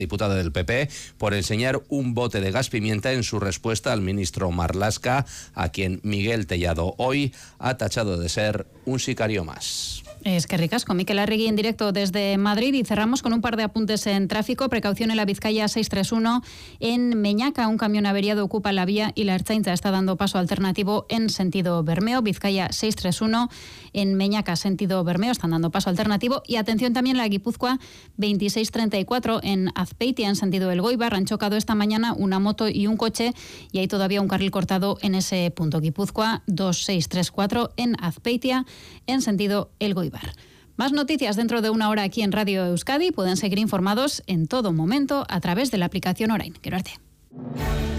diputada del PP, por enseñar un bote de gas pimienta en su respuesta al ministro Marlaska, a quien Miguel Tellado hoy ha tachado de ser un sicario más. Es que ricasco. Miquel Arregui en directo desde Madrid, y cerramos con un par de apuntes en tráfico. Precaución en la Vizcaya 631. En Meñaca, un camión averiado ocupa la vía y la Ertzaintza está dando paso alternativo en sentido Bermeo. Vizcaya 631. En Meñaca, sentido Bermeo, están dando paso alternativo. Y atención también la Guipúzcoa 2634 en Azpeitia, en sentido Elgoibar. Han chocado esta mañana una moto y un coche y hay todavía un carril cortado en ese punto. Guipúzcoa 2634 en Azpeitia, en sentido Elgoibar. Más noticias dentro de una hora aquí en Radio Euskadi. Pueden seguir informados en todo momento a través de la aplicación Orain. Quero arte.